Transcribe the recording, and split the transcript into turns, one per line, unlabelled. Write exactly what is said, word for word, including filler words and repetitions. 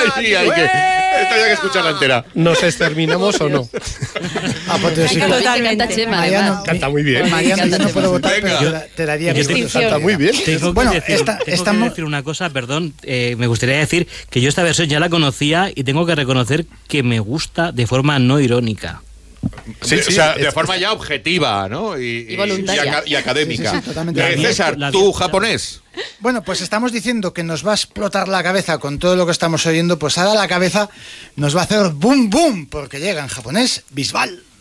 Ay, hay que, esta hay que escucharla entera.
¿Nos exterminamos o no?
Apoteósico.
Canta Chema,
Mariano,
además.
Canta muy bien.
Mariano, yo no puedo votar,
Venga.
pero te la- te daría
Yo
mi
tengo-
voto.
Canta muy bien.
Tengo,
Bueno,
que, decir,
esta-
tengo
estamos-
que decir una cosa, perdón. Eh, me gustaría decir que yo esta versión ya la conocía y tengo que reconocer que me gusta de forma no irónica.
Sí,
Sí,
o sea,
sí,
de
es-
forma ya objetiva, ¿no? Y,
Y voluntaria.
y aca- y académica.
Sí, sí, sí, totalmente.
Eh,
La mía-
César,
la
tú
mía-
japonés.
Bueno, pues estamos diciendo que nos va a explotar la cabeza con todo lo que estamos oyendo, pues ahora la cabeza nos va a hacer boom boom, porque llega en japonés Bisbal.